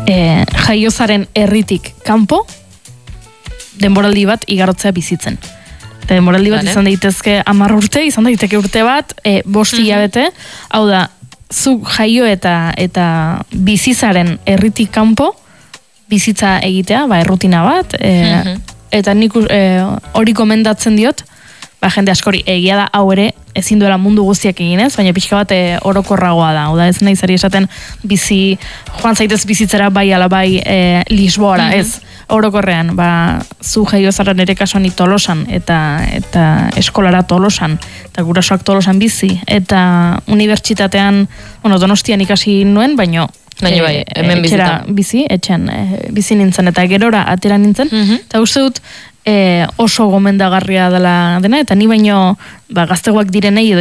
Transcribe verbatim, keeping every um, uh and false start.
e, jaiozaren herritik kanpo, denboraldi bat igarotzea bizitzen. Eta denboraldi bat izan daitezke hamar urte, izan daiteke urte bat, e, bost hilabete, hau da, zu jaio eta eta bizizaren herritik kanpo, bizitza egitea, ba, errutina bat, e, eta nik e, hori komendatzen diot, ba, jende askori egia da hau ere ezin duela mundu guztiak eginez, baina pixka bat e, orokorragoa da. Oda ez nahi zari esaten bizi, joan zaitez bizitzera bai ala bai e, Lisboara, ez. Orokorrean, ba, zu jaio zara nire kasuan Tolosan eta eta eskolara Tolosan, eta gurasoak Tolosan bizi, eta unibertsitatean, bueno, Donostian ikasi nuen, baino Baina bai, hemen etxera bizi, etxean e, bizi nintzen, eta gerora atera nintzen, eta uste dut e, oso gomendagarria dela dena, eta ni baino ba, gaztegoak direnei edo